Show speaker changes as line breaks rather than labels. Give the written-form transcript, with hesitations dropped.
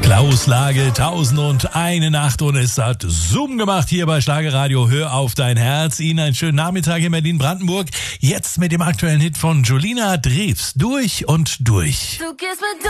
Klaus Lage, 1001 Nacht und es hat Zoom gemacht hier bei Schlagerradio. Hör auf dein Herz. Ihnen einen schönen Nachmittag in Berlin-Brandenburg. Jetzt mit dem aktuellen Hit von Julina Drews. Durch und durch.